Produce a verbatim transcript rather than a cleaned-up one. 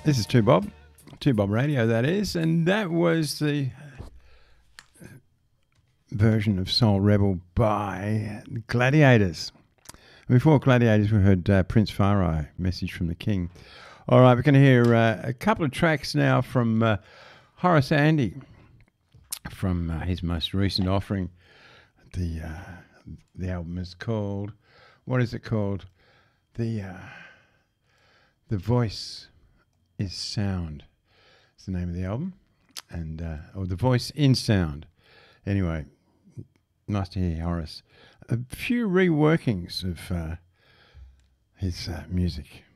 This is Two Bob, Two Bob Radio, that is, and that was the version of Soul Rebel by Gladiators. Before Gladiators, we heard uh, Prince Farai, Message from the King. All right, we're going to hear uh, a couple of tracks now from uh, Horace Andy, from uh, his most recent offering. The uh, the album is called, what is it called? The uh, The Voice is Sound. It's the name of the album, and uh, or The Voice in Sound. Anyway, nice to hear Horace. A few reworkings of uh, his uh, music.